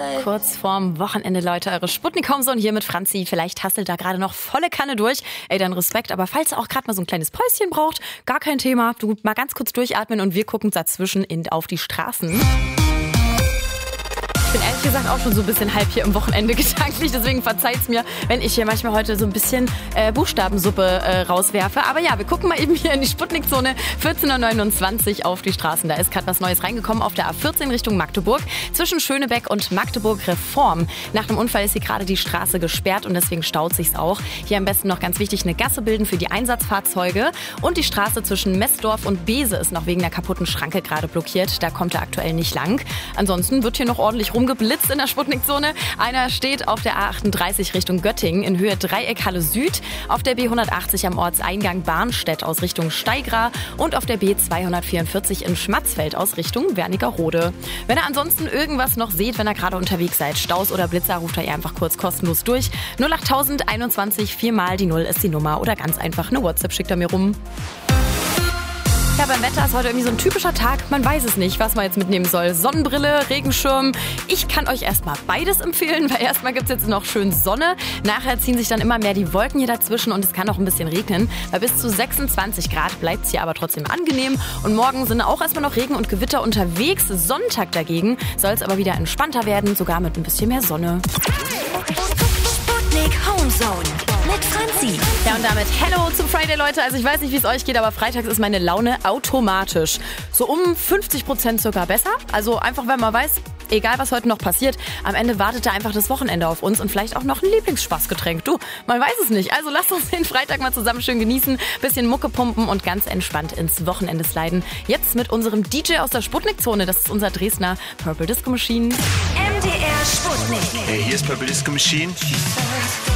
Kurz vorm Wochenende, Leute, eure Sputnik-Homezone hier mit Franzi. Vielleicht hasselt da gerade noch volle Kanne durch. Ey, dann Respekt. Aber falls ihr auch gerade mal so ein kleines Päuschen braucht, gar kein Thema. Du mal ganz kurz durchatmen und wir gucken dazwischen auf die Straßen. Ich bin ehrlich gesagt auch schon so ein bisschen halb hier im Wochenende gedanklich, deswegen verzeiht's mir, wenn ich hier manchmal heute so ein bisschen Buchstabensuppe rauswerfe. Aber ja, wir gucken mal eben hier in die Sputnik-Zone 14.29 Uhr auf die Straßen. Da ist gerade was Neues reingekommen auf der A14 Richtung Magdeburg zwischen Schönebeck und Magdeburg-Reform. Nach dem Unfall ist hier gerade die Straße gesperrt und deswegen staut sich's auch. Hier am besten noch ganz wichtig eine Gasse bilden für die Einsatzfahrzeuge. Und die Straße zwischen Messdorf und Bese ist noch wegen der kaputten Schranke gerade blockiert. Da kommt er aktuell nicht lang. Ansonsten wird hier noch ordentlich rumgeblitzt in der Sputnik-Zone. Einer steht auf der A38 Richtung Göttingen in Höhe Dreieckhalle Süd, auf der B180 am Ortseingang Barnstedt aus Richtung Steigra und auf der B244 in Schmatzfeld aus Richtung Wernigerode. Wenn ihr ansonsten irgendwas noch seht, wenn ihr gerade unterwegs seid, Staus oder Blitzer, ruft ihr einfach kurz kostenlos durch. 08000 21 4 mal die 0 ist die Nummer oder ganz einfach eine WhatsApp schickt er mir rum. Ja, beim Wetter ist heute irgendwie so ein typischer Tag. Man weiß es nicht, was man jetzt mitnehmen soll. Sonnenbrille, Regenschirm. Ich kann euch erstmal beides empfehlen, weil erstmal gibt es jetzt noch schön Sonne. Nachher ziehen sich dann immer mehr die Wolken hier dazwischen und es kann auch ein bisschen regnen. Bei bis zu 26 Grad bleibt es hier aber trotzdem angenehm. Und morgen sind auch erstmal noch Regen und Gewitter unterwegs. Sonntag dagegen soll es aber wieder entspannter werden, sogar mit ein bisschen mehr Sonne. Sputnik Homezone mit Franzi. Ja, und damit Hello zum Friday, Leute. Also ich weiß nicht, wie es euch geht, aber freitags ist meine Laune automatisch so um 50% circa besser. Also einfach, wenn man weiß, egal was heute noch passiert, am Ende wartet da einfach das Wochenende auf uns und vielleicht auch noch ein Lieblingsspaßgetränk. Du, man weiß es nicht. Also lasst uns den Freitag mal zusammen schön genießen, bisschen Mucke pumpen und ganz entspannt ins Wochenende sliden. Jetzt mit unserem DJ aus der Sputnik-Zone. Das ist unser Dresdner Purple Disco Machine. MDR Sputnik. Hey, hier ist Purple Disco Machine.